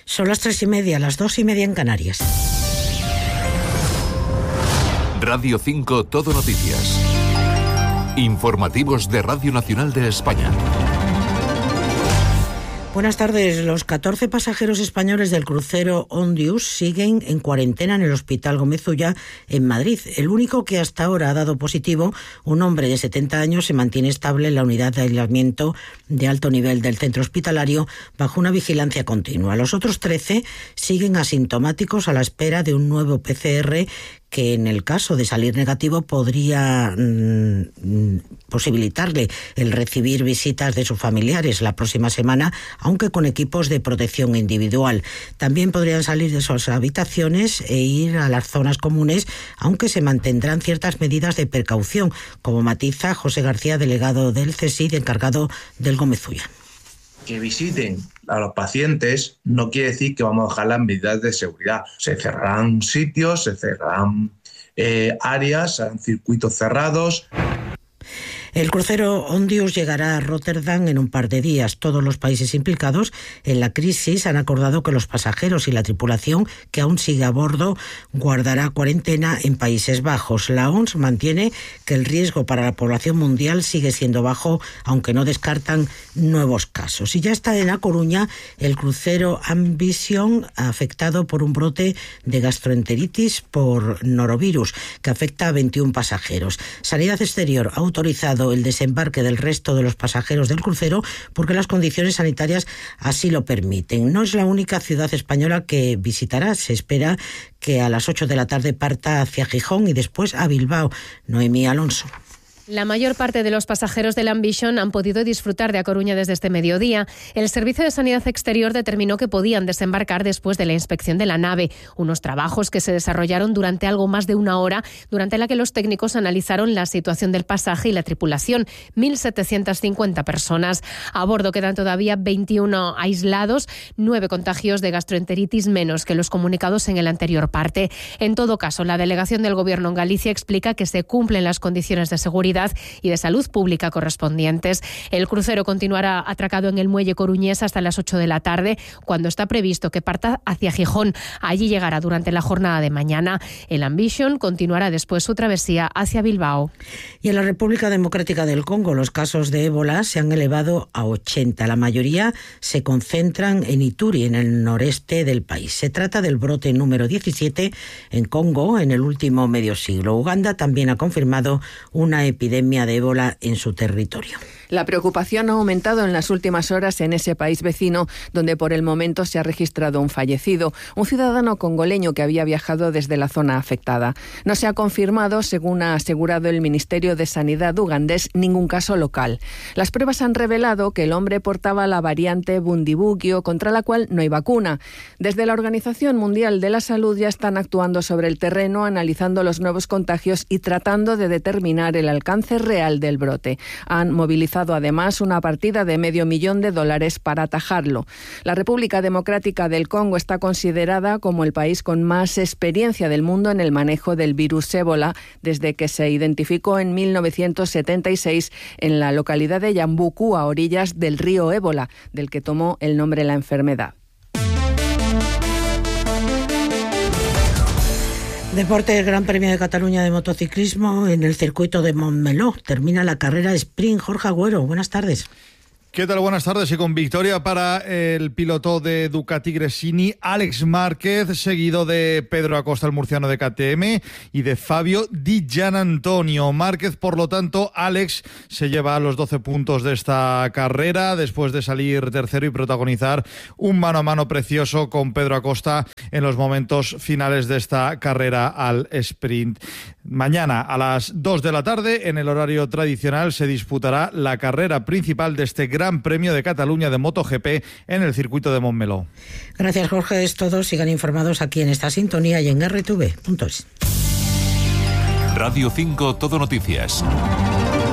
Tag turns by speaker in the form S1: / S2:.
S1: Son las 3:30, las 2:30 en Canarias.
S2: Radio 5 Todo Noticias. Informativos de Radio Nacional de España.
S1: Buenas tardes. Los 14 pasajeros españoles del crucero Ondius siguen en cuarentena en el Hospital Gómez Ulla en Madrid. El único que hasta ahora ha dado positivo, un hombre de 70 años, se mantiene estable en la unidad de aislamiento de alto nivel del centro hospitalario bajo una vigilancia continua. Los otros 13 siguen asintomáticos a la espera de un nuevo PCR que, en el caso de salir negativo, podría posibilitarle el recibir visitas de sus familiares la próxima semana, aunque con equipos de protección individual. También podrían salir de sus habitaciones e ir a las zonas comunes, aunque se mantendrán ciertas medidas de precaución, como matiza José García, delegado del CSIC, encargado del Gómez Ulla.
S3: Que visiten a los pacientes no quiere decir que vamos a dejar las medidas de seguridad. Se cerrarán sitios, se cerrarán áreas, serán circuitos cerrados.
S1: El crucero Ondius llegará a Rotterdam en un par de días. Todos los países implicados en la crisis han acordado que los pasajeros y la tripulación que aún sigue a bordo guardará cuarentena en Países Bajos. La OMS mantiene que el riesgo para la población mundial sigue siendo bajo, aunque no descartan nuevos casos. Y ya está en A Coruña el crucero Ambition, afectado por un brote de gastroenteritis por norovirus que afecta a 21 pasajeros. Sanidad Exterior ha autorizado el desembarque del resto de los pasajeros del crucero porque las condiciones sanitarias así lo permiten. No es la única ciudad española que visitará. Se espera que a las 8 de la tarde parta hacia Gijón y después a Bilbao. Noemí Alonso.
S4: La mayor parte de los pasajeros del Ambition han podido disfrutar de A Coruña desde este mediodía. El Servicio de Sanidad Exterior determinó que podían desembarcar después de la inspección de la nave, unos trabajos que se desarrollaron durante algo más de una hora, durante la que los técnicos analizaron la situación del pasaje y la tripulación. 1.750 personas. A bordo quedan todavía 21 aislados, 9 contagios de gastroenteritis menos que los comunicados en el anterior parte. En todo caso, la delegación del Gobierno en Galicia explica que se cumplen las condiciones de seguridad y de salud pública correspondientes. El crucero continuará atracado en el muelle coruñés hasta las 8 de la tarde, cuando está previsto que parta hacia Gijón. Allí llegará durante la jornada de mañana. El Ambition continuará después su travesía hacia Bilbao.
S1: Y en la República Democrática del Congo, los casos de ébola se han elevado a 80. La mayoría se concentran en Ituri, en el noreste del país. Se trata del brote número 17 en Congo en el último medio siglo. Uganda también ha confirmado una epidemia de ébola en su territorio.
S5: La preocupación ha aumentado en las últimas horas en ese país vecino, donde por el momento se ha registrado un fallecido, un ciudadano congoleño que había viajado desde la zona afectada. No se ha confirmado, según ha asegurado el Ministerio de Sanidad ugandés, ningún caso local. Las pruebas han revelado que el hombre portaba la variante Bundibugyo, contra la cual no hay vacuna. Desde la Organización Mundial de la Salud ya están actuando sobre el terreno, analizando los nuevos contagios y tratando de determinar el alcance real del brote. Han movilizado además una partida de $500,000 para atajarlo. La República Democrática del Congo está considerada como el país con más experiencia del mundo en el manejo del virus ébola desde que se identificó en 1976 en la localidad de Yambuku, a orillas del río Ébola, del que tomó el nombre la enfermedad.
S1: Deporte, el Gran Premio de Cataluña de motociclismo en el circuito de Montmeló. Termina la carrera sprint. Jorge Agüero, buenas tardes.
S6: ¿Qué tal? Buenas tardes. Y con victoria para el piloto de Ducati Gresini, Alex Márquez, seguido de Pedro Acosta, el murciano de KTM, y de Fabio Di Gianantonio. Márquez, por lo tanto, Alex se lleva los 12 puntos de esta carrera, después de salir tercero y protagonizar un mano a mano precioso con Pedro Acosta en los momentos finales de esta carrera al sprint. Mañana a las 2 de la tarde, en el horario tradicional, se disputará la carrera principal de este Gran Premio de Cataluña de MotoGP en el circuito de Montmeló.
S1: Gracias, Jorge. Es todo. Sigan informados aquí en esta sintonía y en rtv.es.
S2: Radio 5 Todo Noticias.